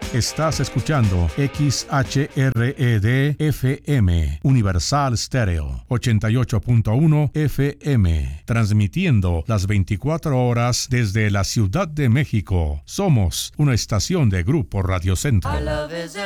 Estás escuchando XHRED-FM, Universal Stereo, 88.1 FM, transmitiendo las 24 horas desde la Ciudad de México. Somos una estación de Grupo Radio Centro. Our love is a